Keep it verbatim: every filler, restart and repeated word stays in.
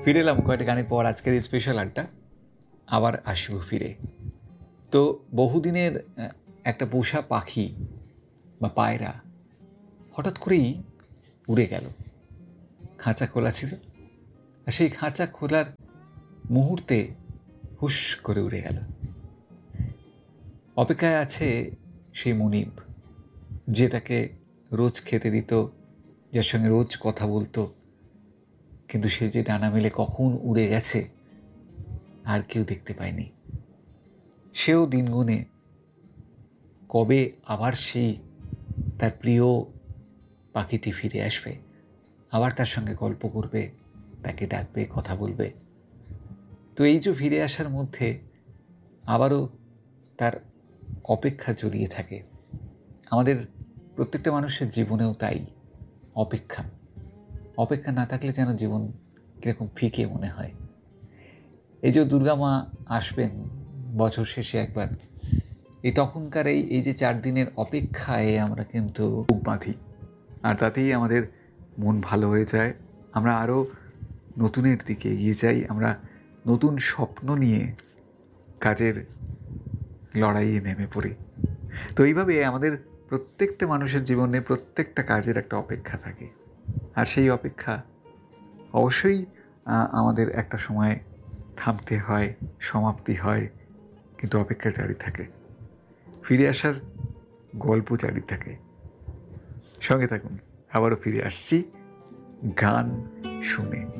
ফিরে এলাম কয়েকটা গানের পর আজকের এই স্পেশাল আড্ডা। আবার আসবো ফিরে। তো বহুদিনের একটা পোষা পাখি বা পায়রা হঠাৎ করেই উড়ে গেল। খাঁচা খোলা ছিল, আর সেই খাঁচা খোলার মুহূর্তে হুশ করে উড়ে গেল। অপেক্ষায় আছে সেই মনিব, যে তাকে রোজ খেতে দিত, যার সঙ্গে রোজ কথা বলতো, কিন্তু সে যে ডানা মেলে কখন উড়ে গেছে আর কেউ দেখতে পায়নি। সেও দিন গুনে কবে আবার সেই তার প্রিয় পাখিটি ফিরে আসবে, আবার তার সঙ্গে গল্প করবে, তাকে ডাকবে, কথা বলবে। তো এই যে ফিরে আসার মধ্যে আবারও তার অপেক্ষা জড়িয়ে থাকে। আমাদের প্রত্যেকটা মানুষের জীবনেও তাই, অপেক্ষা অপেক্ষা না থাকলে যেন জীবন কীরকম ফিকে মনে হয়। এই যে দুর্গা মা আসবেন বছর শেষে একবার, এই তখনকার এই এই যে চার দিনের অপেক্ষায় আমরা কিন্তু বুক বাঁধি, আর তাতেই আমাদের মন ভালো হয়ে যায়। আমরা আরও নতুনের দিকে এগিয়ে যাই, আমরা নতুন স্বপ্ন নিয়ে কাজের লড়াইয়ে নেমে পড়ি। তো এইভাবে আমাদের প্রত্যেকটা মানুষের জীবনে প্রত্যেকটা কাজের একটা অপেক্ষা থাকে, আর সেই অপেক্ষা অবশ্যই আমাদের একটা সময় থামতে হয়, সমাপ্তি হয়, কিন্তু অপেক্ষা জারি থাকে, ফিরে আসার গল্প জারি থাকে। সঙ্গে থাকুন, আবারও ফিরে আসছি গান শুনে।